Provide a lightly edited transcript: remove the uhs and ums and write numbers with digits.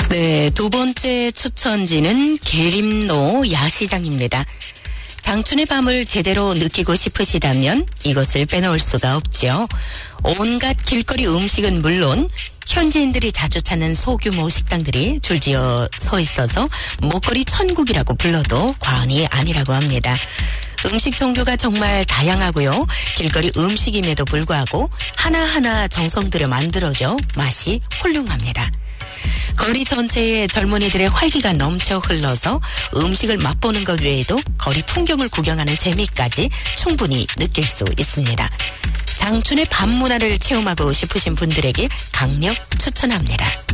네, 두 번째 추천지는 계림로 야시장입니다. 장춘의 밤을 제대로 느끼고 싶으시다면 이것을 빼놓을 수가 없죠. 온갖 길거리 음식은 물론 현지인들이 자주 찾는 소규모 식당들이 줄지어 서 있어서 먹거리 천국이라고 불러도 과언이 아니라고 합니다. 음식 종류가 정말 다양하고요. 길거리 음식임에도 불구하고 하나하나 정성 들여 만들어져 맛이 훌륭합니다. 거리 전체에 젊은이들의 활기가 넘쳐 흘러서 음식을 맛보는 것 외에도 거리 풍경을 구경하는 재미까지 충분히 느낄 수 있습니다. 장춘의 밤 문화를 체험하고 싶으신 분들에게 강력 추천합니다.